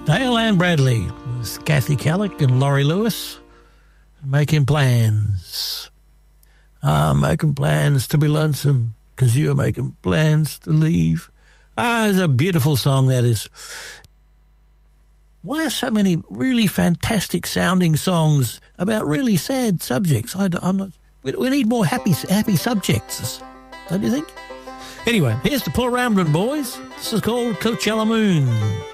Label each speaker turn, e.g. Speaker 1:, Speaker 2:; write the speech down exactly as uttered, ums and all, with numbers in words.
Speaker 1: Hale and Bradley with Kathy Kellick and Laurie Lewis making plans. Ah, making plans to be lonesome because you're making plans to leave. Ah, it's a beautiful song, that is. Why are so many really fantastic sounding songs about really sad subjects? I, I'm not, we, we need more happy happy subjects, don't you think? Anyway, here's the Paul Ramblin' Boys. This is called Coachella Moon.